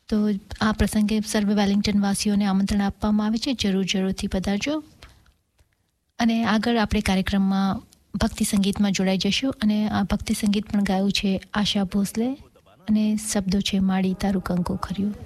તો આ પ્રસંગે સર્વે વેલિંગ્ટન વાસીઓને આમંત્રણ આપવામાં આવે છે, જરૂરથી પધારજો. અને આગળ આપણે કાર્યક્રમમાં ભક્તિ સંગીતમાં જોડાઈ જશું અને આ ભક્તિ સંગીત પણ ગાયું છે આશા ભોસલે અને શબ્દો છે માડી તારું કંકો ખર્યું.